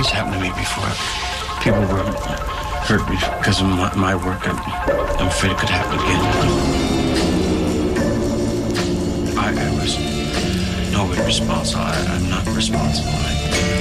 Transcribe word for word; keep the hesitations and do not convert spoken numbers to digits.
Things happened to me before. People were hurt because of my, my work. I'm, I'm afraid it could happen again. I, I was no way responsible. I, I'm not responsible. I,